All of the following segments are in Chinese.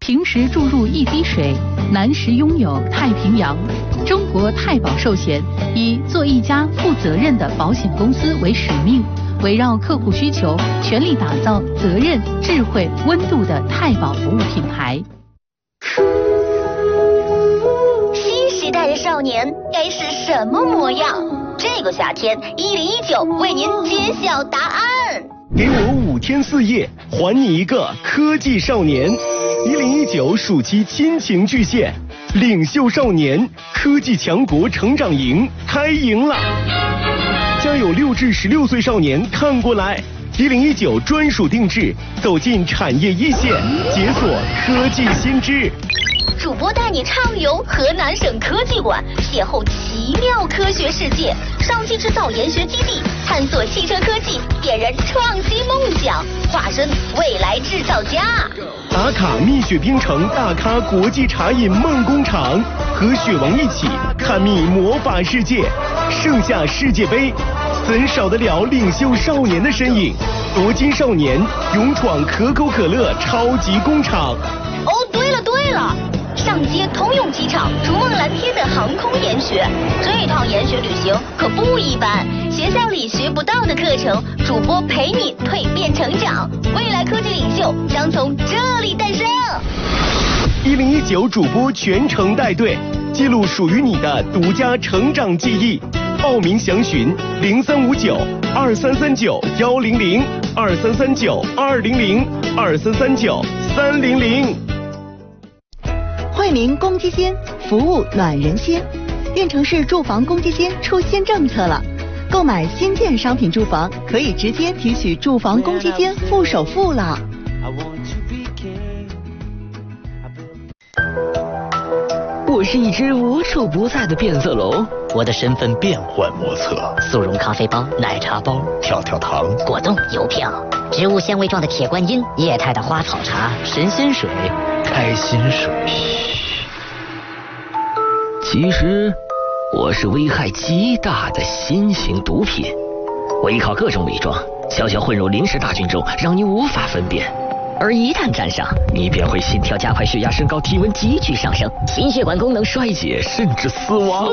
平时注入一滴水，难时拥有太平洋。中国太保寿险以做一家负责任的保险公司为使命，围绕客户需求，全力打造责任、智慧、温度的太保服务品牌。 新时代的少年该是什么模样？这个夏天，1019为您揭晓答案。 给我5天4夜，还你一个科技少年。1019暑期亲情巨献，领袖少年科技强国成长营开营了！家有6至16岁少年看过来，1019专属定制，走进产业一线，解锁科技新知。 主播带你畅游河南省科技馆，邂逅奇妙科学世界；上汽制造研学基地，探索汽车科技，点燃创新梦想，化身未来制造家。 打卡蜜雪冰城大咖国际茶饮梦工厂，和雪王一起探秘魔法世界。盛夏世界杯，怎少得了领袖少年的身影？夺金少年勇闯可口可乐超级工厂。 哦，对了，上街通用机场、逐梦蓝天的航空研学，这趟研学旅行可不一般。学校里学不到的课程，主播陪你蜕变成长，未来科技领袖将从这里诞生。 1019主播全程带队，记录属于你的独家成长记忆。报名详询0359233910023392002339300300。 惠民公积金，服务暖人心。运城市住房公积金出新政策了，购买新建商品住房可以直接提取住房公积金付首付了。 我是一只无处不在的变色龙， 我的身份变幻莫测，速溶咖啡包、奶茶包、跳跳糖、果冻、邮票、植物纤维状的铁观音、液态的花草茶、神仙水、开心水。 其实我是危害极大的新型毒品，我依靠各种伪装，悄悄混入临时大军中，让你无法分辨。而一旦沾上，你便会心跳加快、血压升高、体温急剧上升、心血管功能衰竭，甚至死亡。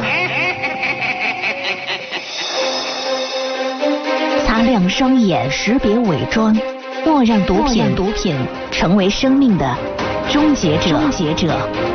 擦亮双眼，识别伪装，莫让毒品成为生命的终结者。